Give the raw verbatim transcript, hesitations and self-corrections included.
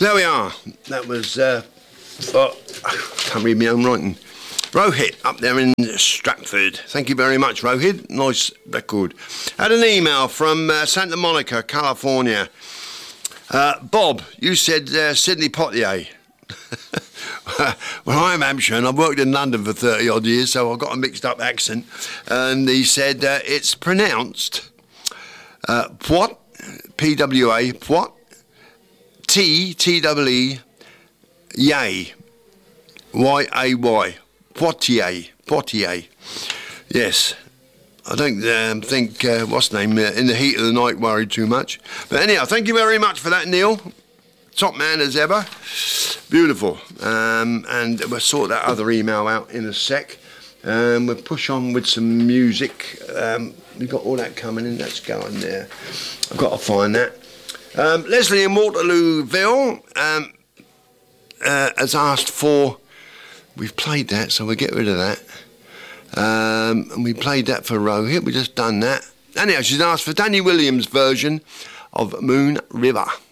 There we are. That was, uh, oh, I can't read my own writing. Rohit up there in Stratford. Thank you very much, Rohit. Nice record. Had an email from uh, Santa Monica, California. Uh, Bob, you said uh, Sidney Poitier. Well, I'm Hampshire and I've worked in London for thirty odd years, so I've got a mixed up accent. And he said uh, it's pronounced uh, Poit, P W A, Poit, T, T W E, Yay, Y A Y, Poitier, Poitier. Yes. I don't um, think, uh, what's the name, uh, in the heat of the night worried too much. But anyhow, thank you very much for that, Neil. Top man as ever. Beautiful. Um, and we'll sort that other email out in a sec. Um, we'll push on with some music. Um, we've got all that coming in. Let's go on there. I've got to find that. Um, Leslie in Waterlooville um, uh, has asked for... We've played that, so we'll get rid of that. Um, and we played that for Rohit. We've just done that. Anyhow, she's asked for Danny Williams' version of Moon River.